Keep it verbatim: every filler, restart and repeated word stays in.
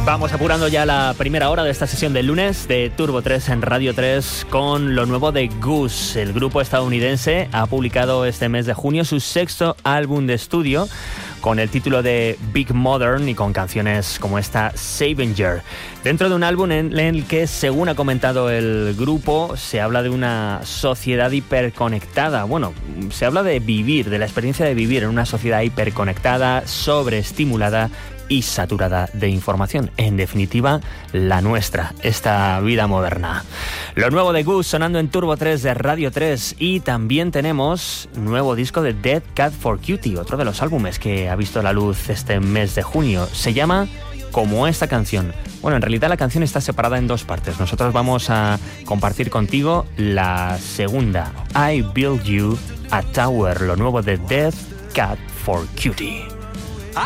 Vamos apurando ya la primera hora de esta sesión del lunes de Turbo tres en Radio tres con lo nuevo de Goose. El grupo estadounidense ha publicado este mes de junio su sexto álbum de estudio con el título de Big Modern y con canciones como esta Scavenger. Dentro de un álbum en el que, según ha comentado el grupo, se habla de una sociedad hiperconectada. Bueno, se habla de vivir, de la experiencia de vivir en una sociedad hiperconectada, sobreestimulada y saturada de información. En definitiva, la nuestra, esta vida moderna. Lo nuevo de Goose sonando en Turbo tres de Radio tres, y también tenemos nuevo disco de Dead Cat for Cutie, otro de los álbumes que ha visto la luz este mes de junio. Se llama como esta canción. Bueno, en realidad la canción está separada en dos partes. Nosotros vamos a compartir contigo la segunda, I Build You a Tower, lo nuevo de Dead Cat for Cutie.